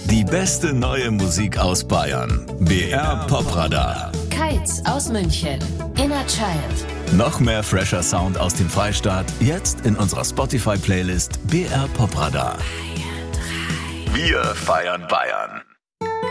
Die beste neue Musik aus Bayern. BR Popradar. Kites aus München. Inner Child. Noch mehr fresher Sound aus dem Freistaat. Jetzt in unserer Spotify-Playlist BR Popradar. Wir feiern Bayern.